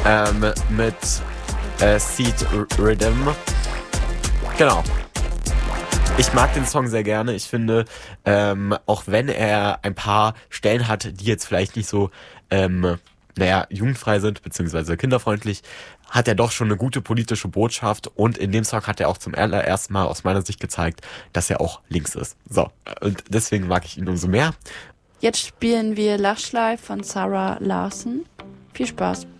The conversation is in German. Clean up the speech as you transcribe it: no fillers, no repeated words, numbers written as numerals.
mit Seed Rhythm. Genau. Ich mag den Song sehr gerne. Ich finde, auch wenn er ein paar Stellen hat, die jetzt vielleicht nicht so, jugendfrei sind, beziehungsweise kinderfreundlich, hat er doch schon eine gute politische Botschaft und in dem Song hat er auch zum allerersten Mal aus meiner Sicht gezeigt, dass er auch links ist. So, und deswegen mag ich ihn umso mehr. Jetzt spielen wir Lachschlei von Zara Larsson. Viel Spaß.